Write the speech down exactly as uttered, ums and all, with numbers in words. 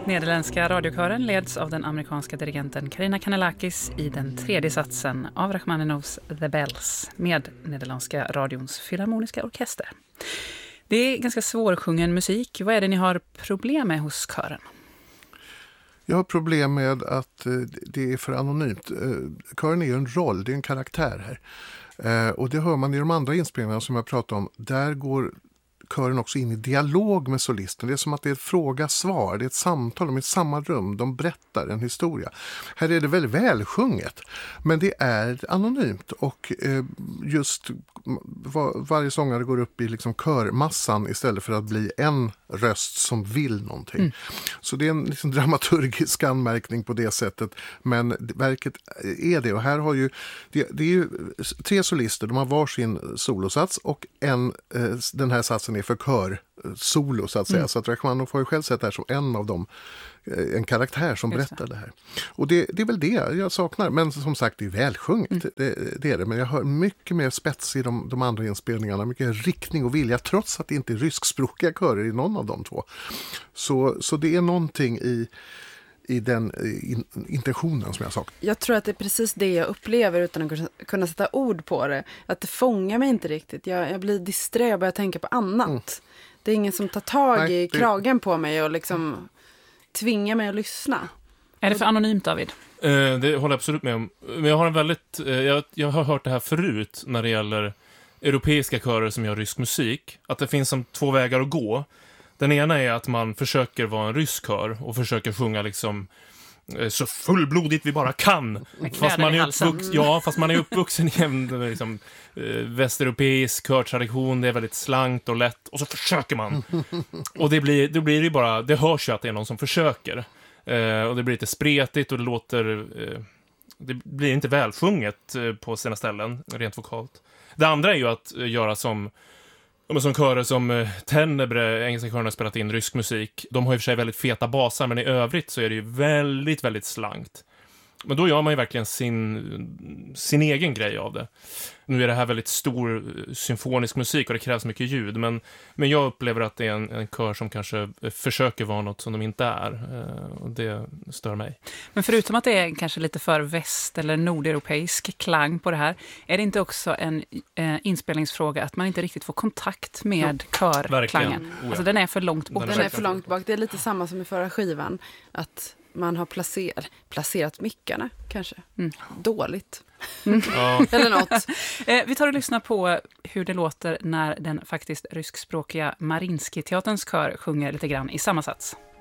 Nederländska radiokören leds av den amerikanska dirigenten Karina Kanellakis i den tredje satsen av Rachmaninovs The Bells med Nederländska radions filharmoniska orkester. Det är ganska svårsjungen musik. Vad är det ni har problem med hos kören? Jag har problem med att det är för anonymt. Kören är ju en roll, det är en karaktär här. Och det hör man i de andra inspelningarna som jag pratade om. Där går kören också in i dialog med solisten. Det är som att det är ett fråga-svar, det är ett samtal, de är i samma rum, de berättar en historia. Här är det väldigt välsjunget, men det är anonymt och eh, just var, varje sångare går upp i liksom körmassan istället för att bli en röst som vill någonting. Mm. Så det är en liksom dramaturgisk anmärkning på det sättet, men verket är det. Och här har ju, det, det är ju tre solister, de har varsin solosats och en, eh, den här satsen är för kör solo så att säga. Mm. Så att Rachmaninoff får ju själv sett det här som en av dem, en karaktär som Just berättar det. det här. Och det, det är väl det jag saknar. Men som sagt, det är välsjunget. Mm. Det, det är det. Men jag hör mycket mer spets i de, de andra inspelningarna. Mycket riktning och vilja, trots att det inte är ryskspråkiga körer i någon av de två. Så, så det är någonting i i den in, intentionen som jag sagt. Jag tror att det är precis det jag upplever utan att kunna sätta ord på det. Att det fångar mig inte riktigt. Jag, jag blir disträ och börjar tänka på annat. Mm. Det är ingen som tar tag Nej, i kragen det... på mig och liksom tvingar mig att lyssna. Är det för anonymt, David? Eh, det håller jag absolut med om. Men jag har en väldigt... Eh, jag, jag har hört det här förut när det gäller europeiska körer som gör rysk musik. Att det finns som två vägar att gå. Den ena är att man försöker vara en rysk kör och försöker sjunga liksom så fullblodigt vi bara kan. Fast man, är uppvux- ja, fast man är uppvuxen i en liksom, eh, västeuropeisk körtradition. Det är väldigt slankt och lätt. Och så försöker man. Och det blir, det blir ju bara, det hörs ju att det är någon som försöker. Eh, och det blir lite spretigt och det låter... Eh, det blir inte välsjunget eh, på sina ställen, rent vokalt. Det andra är ju att eh, göra som... Men som körer som eh, Tenebre, engelska kören har spelat in rysk musik. De har i och för sig väldigt feta basar, men i övrigt så är det ju väldigt, väldigt slankt. Men då gör man ju verkligen sin, sin egen grej av det. Nu är det här väldigt stor symfonisk musik och det krävs mycket ljud. Men, men jag upplever att det är en, en kör som kanske försöker vara något som de inte är. Och det stör mig. Men förutom att det är kanske lite för väst- eller nordeuropeisk klang på det här, är det inte också en eh, inspelningsfråga att man inte riktigt får kontakt med ja, körklangen? Oh, ja. Alltså den är för långt bort. Den är för långt bak. Det är lite samma som i förra skivan. Att man har placer, placerat mickarna kanske. Mm. Dåligt. Mm. Ja. Eller något. Eh, vi tar och lyssnar på hur det låter när den faktiskt ryskspråkiga Marinsky-teaterns kör sjunger lite grann i samma sats.